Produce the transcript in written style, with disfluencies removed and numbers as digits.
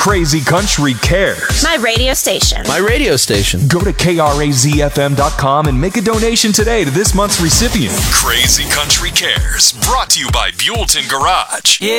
Crazy Country Cares. My radio station. My radio station. Go to KRAZFM.com and make a donation today to this month's recipient. Crazy Country Cares, brought to you by Buellton Garage. Yeah.